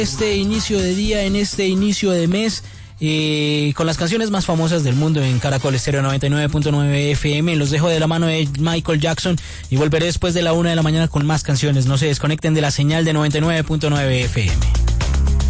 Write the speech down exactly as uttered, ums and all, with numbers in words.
Este inicio de día, en este inicio de mes, eh, con las canciones más famosas del mundo en Caracol Estéreo noventa y nueve punto nueve F M. Los dejo de la mano de Michael Jackson y volveré después de la una de la mañana con más canciones. No se desconecten de la señal de noventa y nueve punto nueve F M.